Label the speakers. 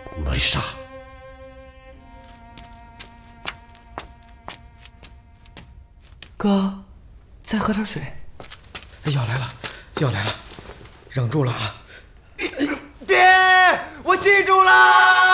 Speaker 1: 没啥。
Speaker 2: 哥，再喝点水。
Speaker 3: 要来了，要来了，忍住了啊！
Speaker 2: 爹，我记住了。